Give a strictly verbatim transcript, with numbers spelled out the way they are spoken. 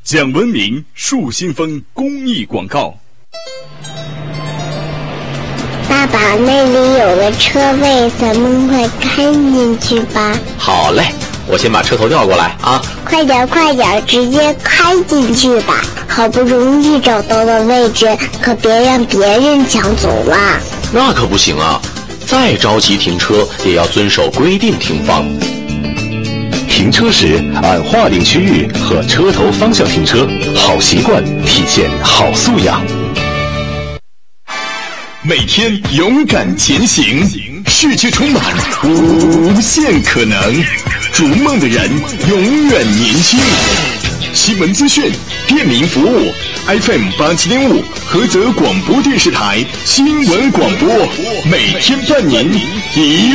讲文明树新风公益广告。 爸爸，那里有个车位，咱们快开进去吧。 好嘞，我先把车头调过来啊！ 快点快点，直接开进去吧。好不容易找到的位置，可别让别人抢走了。 那可不行啊，再着急停车也要遵守规定停放。 停车时按划定区域和车头方向停车，好习惯体现好素养。 每天勇敢前行，世界充满无限可能，逐梦的人永远年轻。新闻资讯、便民服务 ，F M 八七点五，菏泽广播电视台新闻广播，每天伴您一。